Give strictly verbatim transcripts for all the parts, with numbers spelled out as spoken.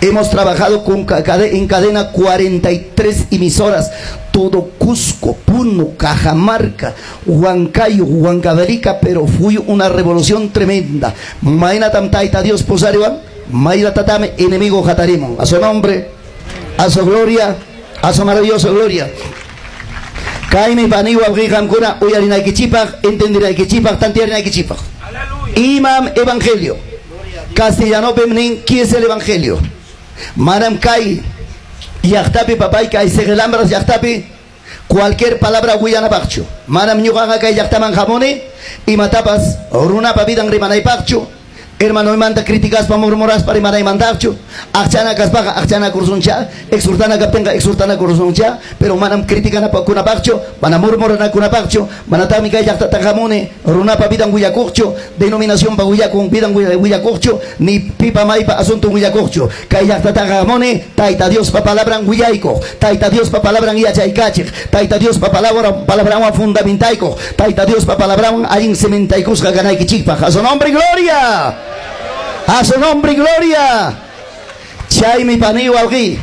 Hemos trabajado con, en cadena cuarenta y tres emisoras, todo Cusco, Puno, Cajamarca, Huancayo, Huancavelica, pero fue una revolución tremenda. Maina tamtaita Dios posariwan, Mayra tatame, enemigo jatarimon. A su nombre, a su gloria, a su maravillosa gloria. Kaime paniwa Hamkuna, Uyarina Kichipak, entenderá Kichipak, Tantierina Kichipak. Imam Evangelio. Castellano Pemnin, ¿quién es el Evangelio? Manam Kai, Yachtapi, Papay, Kai, Segelambras, Yachtapi, cualquier palabra Guyana Pacho. Manam Nyugaga Kai, Yachtaman Jamone, y Matapas, Runa Pavidan Rimanay Pacho, hermano y manda críticas para murmuras para Rimanay Mandacho, Achana Caspaja, Achana Cursuncha, exhortana Capenga, exhortana Cursuncha, pero Manam critican a Pacuna Pacho, Manam murmuran Cuna Pacho, Manatami Kai, Yachtata Jamone, Runa Pavidan Guyacocho, denominación para Guyacun, Vidan Guyacocho, ni Pipa Maipa, asunto Guyacocho, Kai Yachtata Jamone, Taita Dios pa palabran Guyaico, Taita Dios pa palabran Yachaikachik, Taita Dios pa palabra palabran fundamentaico, Taita Dios pa palabran Ayin Sementaicus Gaganai Chipa, a su nombre y gloria. A su nombre y gloria. Chay mi paneo aquí.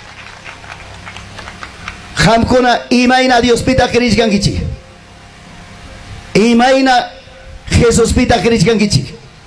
Hamkuna imaina Dios pita Krish Gangichi. Imaina Jesús pita Krish Gangichi.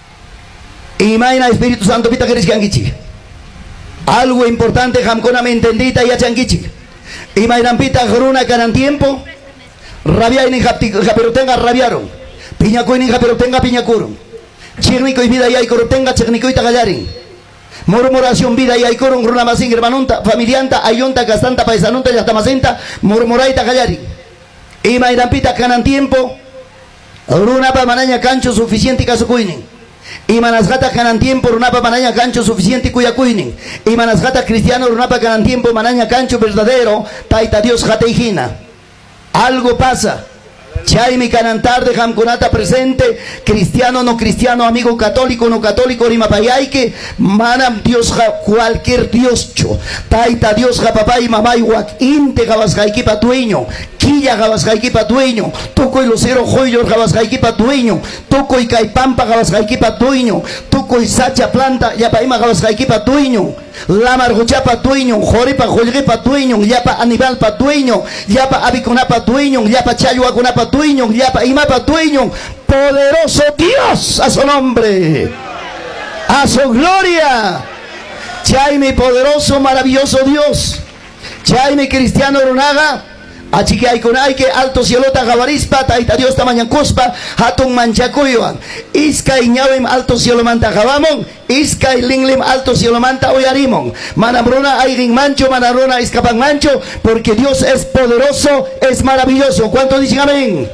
Imaina Espíritu Santo pita Krish Gangichi. Algo importante Hamkuna me entendita y achangichi. Imaina pita Gruna ganan tiempo. Rabia ni pero tenga rabiaron. Piñaco ni pero tenga piñacurun. Chirnico y vida y hay tenga chirnico y tagallarin. Murmuración vida y hay corun runa masing hermanunta, familianta, ayunta, castanta, paisanunta, y hasta masenta, murmuray tagallarin. Y mairampita canan tiempo, runa pa manaña cancho suficiente y casucuinin. Y manasgata canan tiempo, runa pa manaña cancho suficiente y cuyacuinin. Y manasgata cristiano, runa pa canan tiempo, manaña cancho verdadero, taita Dios jateijina. Algo pasa. Chay mi canantar de Hamkunata presente, cristiano, no cristiano, amigo católico, no católico, ni mapayayque, manam Dios ja, cualquier Dios cho, taita Dios ja papá y mamá y guac, inte gabasjaiki patueño, quilla gabasjaiki patueño, toco y lucero joyo gabasjaiki patueño, toco y caipampa gabasjaiki patueño, toco y sacha planta, yapaima gabasjaiki patueño. La margocha patueño, Jorepa Jolgue patueño, Yapa Aníbal patueño, Yapa Abicona patueño, Yapa Chayuacuna patueño, Yapa Ima patueño, poderoso Dios a su nombre, a su gloria. Chaime poderoso, maravilloso Dios, Chaime cristiano Ronaga. Achi que hay con hay que alto cielota gabarispa, taita Dios tamañan cuspa, hatun manchacuyoan. Iska y ñawem alto cielo manta jabamon, iska y linglim alto cielo manta oyarimon. Manabrona airin mancho, manabrona escapan mancho, porque Dios es poderoso, es maravilloso. ¿Cuántos dicen amén?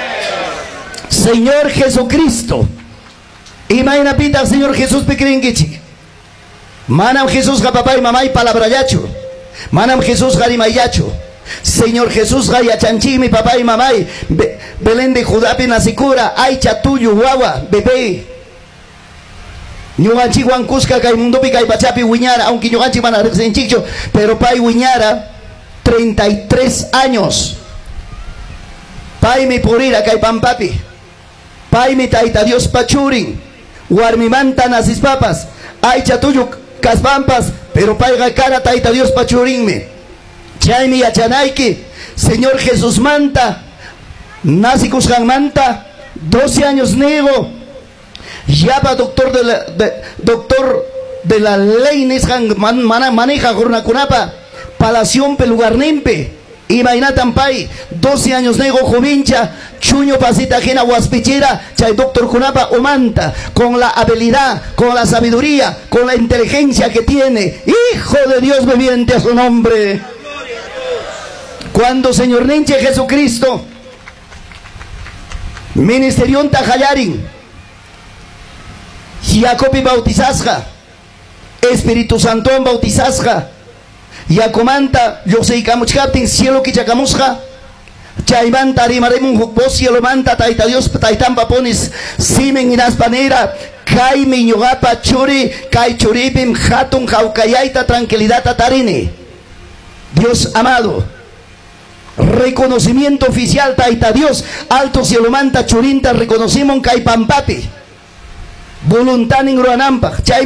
Señor Jesucristo. Imaina pita Señor Jesús pikiringichi. Manam Jesús papá y mamá y palabra yacho. Manam Jesús garimayacho. Señor Jesús Gaya Chanchi, mi papá y mamá, Be Belén de Judá, Pinasicura, ay chatuyo, guagua, bebé. Ñuganchi Huancusca, Caimundo Pica y Pachapi, Huiñara, aunque Ñuganchi van a Chicho, pero Pai Huiñara, treinta y tres años. Pai mi purira, Caipampapi. Pai mi taita Dios Pachurin, Guarmimanta Nasis Papas, ay chatuyo, Caspampas, pero Pai Gacara, taita Dios Pachurinme. Chaimi Yachanaiki, Señor Jesús Manta, Nasikus Manta, doce años nego, Yapa doctor de la, de, doctor de la ley Nishan man, man, maneja Jornacunapa, Palación Pelugarnempe, Imainatampay, doce años nego, Jovincha, Chuño Pasita Jena Huaspichera, Chay doctor Kunapa Omanta, con la habilidad, con la sabiduría, con la inteligencia que tiene, Hijo de Dios viviente a su nombre. Cuando Señor Nenche Jesucristo Ministerión Tajayarin Jacobi bautizasja Espíritu Santo bautizasja Yacomanta Yosei Camuchkatin cielo kichakamusja Chaimanta rimaremun hukbos cielo manta taita Dios taitan paponis simen inas panera Kai miñogapa churi kai churipim hatun jaukayaita tranquilidad tatarine. Dios amado, reconocimiento oficial taita Dios alto cielo manta churinta reconocimos kai pampati voluntad en Ruanampa.